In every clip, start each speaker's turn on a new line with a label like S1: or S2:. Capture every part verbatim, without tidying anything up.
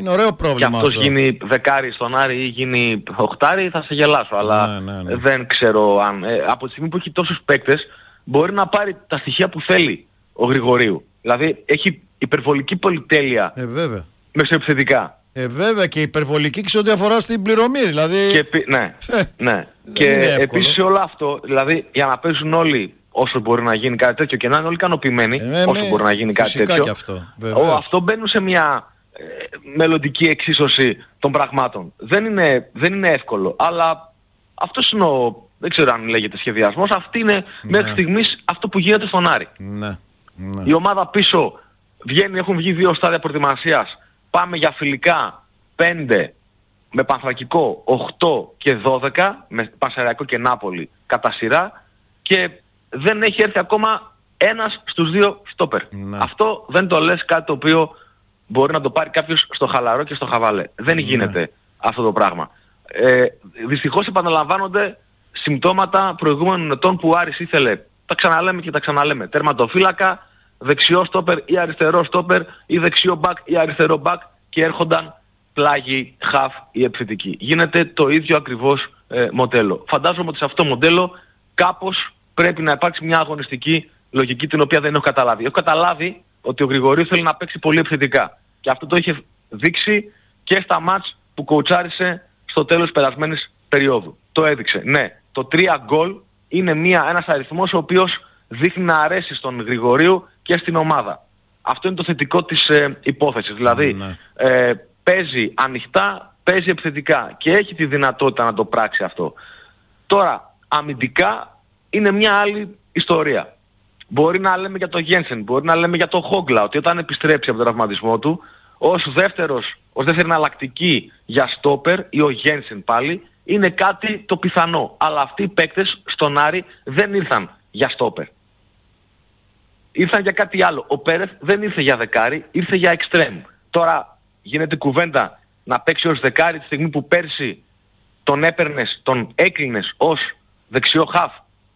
S1: Είναι ωραίο πρόβλημα.
S2: Και αυτός
S1: αυτό.
S2: γίνει δεκάρι στον Άρη ή γίνει οχτάρι, θα σε γελάσω. Αλλά
S1: ναι, ναι, ναι.
S2: δεν ξέρω αν. Ε, από τη στιγμή που έχει τόσους παίκτες, μπορεί να πάρει τα στοιχεία που θέλει ο Γρηγορίου. Δηλαδή έχει υπερβολική πολυτέλεια
S1: Ε, βέβαια.
S2: μεσοεπιθετικά.
S1: Ε, βέβαια και υπερβολική και σε ό,τι αφορά στην πληρωμή. Δηλαδή...
S2: Και, επί- ναι, ναι. Και επίσης όλο αυτό, δηλαδή για να παίζουν όλοι όσο μπορεί να γίνει κάτι τέτοιο και να είναι όλοι ικανοποιημένοι,
S1: ε,
S2: όσο
S1: με,
S2: μπορεί να γίνει κάτι τέτοιο,
S1: και αυτό,
S2: ο, αυτό μπαίνουν σε μια ε, μελλοντική εξίσωση των πραγμάτων. Δεν είναι, δεν είναι εύκολο, αλλά αυτός είναι ο, δεν ξέρω αν λέγεται σχεδιασμός, αυτή είναι ναι. μέχρι στιγμής αυτό που γίνεται στον Άρη.
S1: Ναι. Ναι.
S2: Η ομάδα πίσω βγαίνει, έχουν βγει δύο στάδια προετοιμασίας, πάμε για φιλικά πέντε με Πανθρακικό οκτώ και δώδεκα, με Πανσεραϊκό και Νάπολη κατά σειρά και δεν έχει έρθει ακόμα ένας στους δύο στόπερ.
S1: Ναι.
S2: Αυτό δεν το λες κάτι το οποίο μπορεί να το πάρει κάποιος στο χαλαρό και στο χαβαλέ. Δεν ναι. γίνεται αυτό το πράγμα. Ε, δυστυχώς επαναλαμβάνονται συμπτώματα προηγούμενων ετών που ο Άρης ήθελε, τα ξαναλέμε και τα ξαναλέμε, τερματοφύλακα, δεξιό στόπερ ή αριστερό στόπερ ή δεξιό μπακ ή αριστερό μπακ και έρχονταν πλάγι, χαφ ή επιθετική. Γίνεται το ίδιο ακριβώς ε, μοντέλο. Φαντάζομαι ότι σε αυτό το μοντέλο κάπως πρέπει να υπάρξει μια αγωνιστική λογική την οποία δεν έχω καταλάβει. Έχω καταλάβει ότι ο Γρηγορίου θέλει να παίξει πολύ επιθετικά. Και αυτό το είχε δείξει και στα μάτς που κοουτσάρισε στο τέλος της περασμένης περίοδου. Το έδειξε. Ναι, το τρία γκολ είναι μια, ένας αριθμός ο οποίος δείχνει να αρέσει στον Γρηγορίου και στην ομάδα. Αυτό είναι το θετικό της ε, υπόθεσης. Δηλαδή
S1: ναι.
S2: ε, παίζει ανοιχτά, παίζει επιθετικά και έχει τη δυνατότητα να το πράξει αυτό. Τώρα, αμυντικά είναι μια άλλη ιστορία. Μπορεί να λέμε για τον Γένσεν, μπορεί να λέμε για τον Χόγκλα, ότι όταν επιστρέψει από τον τραυματισμό του, ως δεύτερος, ως δεύτερη εναλλακτική για στόπερ ή ο Γένσεν πάλι, είναι κάτι το πιθανό. Αλλά αυτοί οι παίκτες στον Άρη δεν ήρθαν για στόπερ. Ήρθαν για κάτι άλλο. Ο Πέρεθ δεν ήρθε για δεκάρι, ήρθε για εξτρέμ. Τώρα γίνεται κουβέντα να παίξει ως δεκάρι τη στιγμή που πέρσι τον έπαιρνες, τον έκλεινες ως δεξιό χαφ.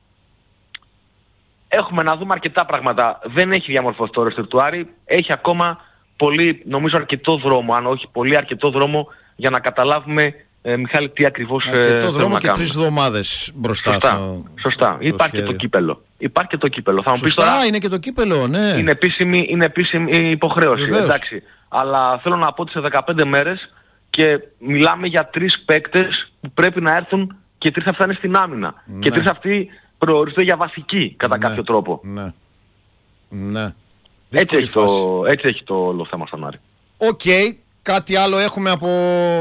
S2: Έχουμε να δούμε αρκετά πράγματα. Δεν έχει διαμορφώσει το ρόστερ του Άρη. Έχει ακόμα πολύ, νομίζω αρκετό δρόμο, αν όχι πολύ αρκετό δρόμο για να καταλάβουμε, ε, Μιχάλη, τι ακριβώς ε,
S1: αρκετό δρόμο και τρεις εβδομάδες μπροστά.
S2: Σωστά,
S1: στο,
S2: σωστά.
S1: στο
S2: Υπάρχει
S1: σχέδιο.
S2: και το κύπελο. Υπάρχει και το κύπελο. Θα μου πεις
S1: Σωστά,
S2: τώρα,
S1: είναι και το κύπελο, ναι.
S2: είναι επίσημη, είναι επίσημη υποχρέωση.
S1: Βεβαίως.
S2: Εντάξει. Αλλά θέλω να πω ότι σε δεκαπέντε μέρες και μιλάμε για τρεις παίκτες που πρέπει να έρθουν και τρεις αυτά είναι στην άμυνα.
S1: Ναι.
S2: Και τρεις αυτοί προορίζονται για βασική κατά
S1: ναι.
S2: κάποιο τρόπο.
S1: Ναι. Ναι.
S2: Έτσι έχει, το, έτσι έχει το όλο θέμα στον Άρη.
S1: Οκ. Okay. Κάτι άλλο έχουμε από...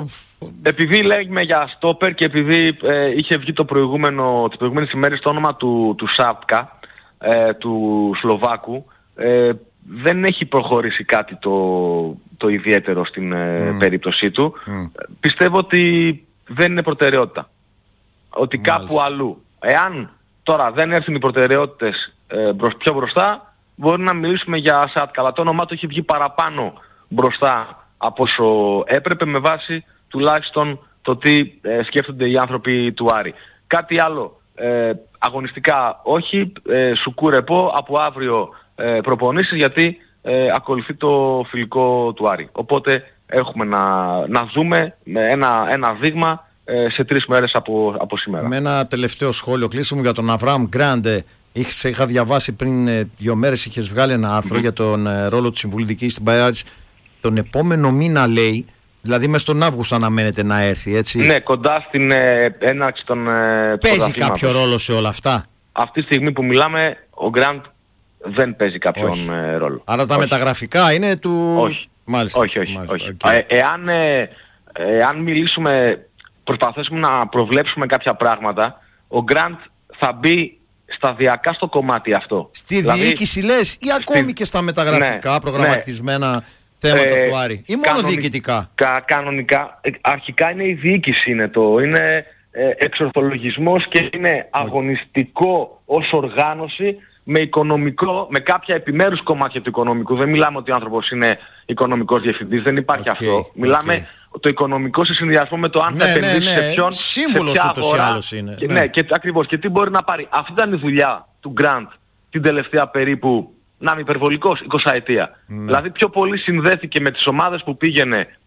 S2: Επειδή λέγουμε για στόπερ και επειδή ε, είχε βγει το προηγούμενο, τις προηγούμενες ημέρες το όνομα του, του Σάπκα, ε, του Σλοβάκου, ε, δεν έχει προχωρήσει κάτι το, το ιδιαίτερο στην ε, mm. περίπτωσή του. Mm. Πιστεύω ότι δεν είναι προτεραιότητα. Ότι Μάλιστα. κάπου αλλού. Εάν τώρα δεν έρθουν οι προτεραιότητες ε, μπρος, πιο μπροστά, μπορεί να μιλήσουμε για Σάτκα. Αλλά το όνομά του έχει βγει παραπάνω μπροστά από όσο έπρεπε με βάση τουλάχιστον το τι ε, σκέφτονται οι άνθρωποι του Άρη. Κάτι άλλο, ε, αγωνιστικά όχι, ε, σουκούρεπο από αύριο ε, προπονήσεις γιατί ε, ακολουθεί το φιλικό του Άρη. Οπότε έχουμε να, να δούμε ένα, ένα δείγμα ε, σε τρεις μέρες από, από σήμερα.
S1: Με ένα τελευταίο σχόλιο κλείσιμο για τον Αβραάμ Γκράντε. Είχα, είχα διαβάσει πριν ε, δύο μέρες, είχες βγάλει ένα άρθρο mm-hmm. για τον ε, ρόλο του Συμβουλίου Διοίκησης στην Μπαϊράτης. Τον επόμενο μήνα λέει, δηλαδή μέσα στον Αύγουστο αναμένεται να έρθει, έτσι.
S2: Ναι, κοντά στην ε, έναρξη των ε,
S1: παίζει κάποιο ρόλο σε όλα αυτά? Αυτή
S2: τη στιγμή που μιλάμε, ο Γκραντ δεν παίζει κάποιον ε, ρόλο.
S1: Άρα τα
S2: όχι.
S1: μεταγραφικά είναι του...
S2: Όχι.
S1: Μάλιστα.
S2: Όχι, όχι.
S1: Μάλιστα.
S2: όχι.
S1: Okay.
S2: Ε, εάν, ε, εάν μιλήσουμε, προσπαθήσουμε να προβλέψουμε κάποια πράγματα, ο Γκραντ θα μπει σταδιακά στο κομμάτι αυτό.
S1: Στη
S2: δηλαδή,
S1: διοίκηση λες ή ακόμη στη... και στα μεταγραφικά ναι, προγραμματισμένα... Ναι. θέματα ε, του Άρη ή μόνο κανονι... διοικητικά?
S2: Κα, κανονικά, ε, αρχικά είναι η διοίκηση, είναι το, είναι ε, εξορθολογισμός και είναι αγωνιστικό ως οργάνωση με οικονομικό, με κάποια επιμέρους κομμάτια του οικονομικού. Δεν μιλάμε ότι ο άνθρωπος είναι οικονομικός διευθυντής, δεν υπάρχει okay, αυτό. Okay. Μιλάμε το οικονομικό σε συνδυασμό με το αν
S1: ναι,
S2: θα επενδύσει
S1: ναι, ναι.
S2: σε ποιον,
S1: σύμβουλος
S2: σε
S1: ούτως ή άλλως είναι.
S2: Και,
S1: ναι,
S2: ναι και, ακριβώς. Και τι μπορεί να πάρει. Αυτή ήταν η δουλειά του Γκραντ την τελευταία περίπου, να είμαι υπερβολικός, εικοσαετία. Ναι. Δηλαδή πιο πολύ συνδέθηκε με τις ομάδες που πήγαινε